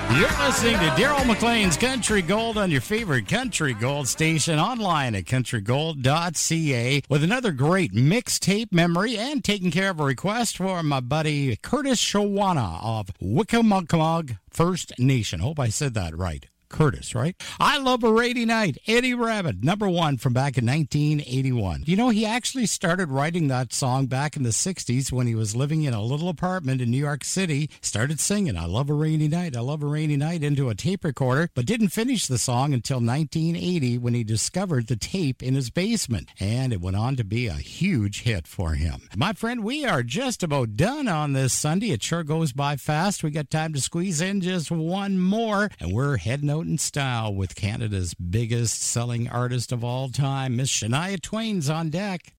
You're listening to Daryl McLean's Country Gold on your favorite Country Gold station, online at countrygold.ca, with another great mixtape memory and taking care of a request for my buddy Curtis Shawana of Wickamuckmug First Nation. Hope I said that right. Curtis, right? I Love a Rainy Night, Eddie Rabbitt, number one from back in 1981. You know, he actually started writing that song back in the 60s when he was living in a little apartment in New York City, started singing I Love a Rainy Night, I Love a Rainy Night into a tape recorder, but didn't finish the song until 1980 when he discovered the tape in his basement, and it went on to be a huge hit for him. My friend, we are just about done on this Sunday. It sure goes by fast. We got time to squeeze in just one more, and we're heading out in style with Canada's biggest selling artist of all time, Miss Shania Twain's on deck.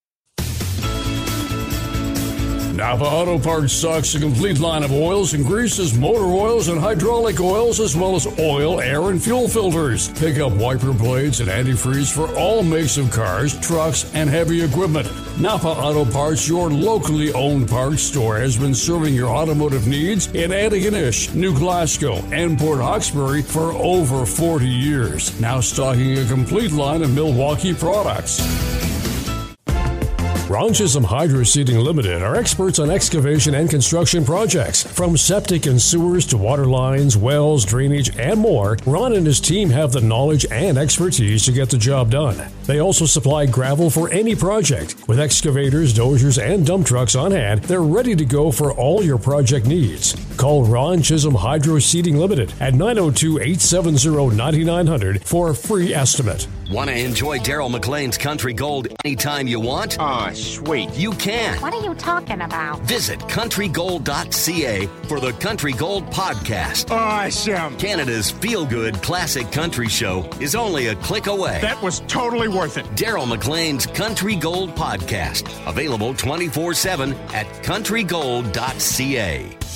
Napa Auto Parts stocks a complete line of oils and greases, motor oils and hydraulic oils, as well as oil, air, and fuel filters. Pick up wiper blades and antifreeze for all makes of cars, trucks, and heavy equipment. Napa Auto Parts, your locally owned parts store, has been serving your automotive needs in Antigonish, New Glasgow, and Port Hawkesbury for over 40 years. Now stocking a complete line of Milwaukee products. Ron Chisholm Hydro Seeding Limited are experts on excavation and construction projects. From septic and sewers to water lines, wells, drainage, and more, Ron and his team have the knowledge and expertise to get the job done. They also supply gravel for any project. With excavators, dozers, and dump trucks on hand, they're ready to go for all your project needs. Call Ron Chisholm Hydro Seeding Limited at 902-870-9900 for a free estimate. Want to enjoy Daryl McLean's Country Gold anytime you want? Aw, sweet. You can. What are you talking about? Visit countrygold.ca for the Country Gold Podcast. Awesome. Canada's feel-good classic country show is only a click away. That was totally worth it. Daryl McLean's Country Gold Podcast. Available 24/7 at countrygold.ca.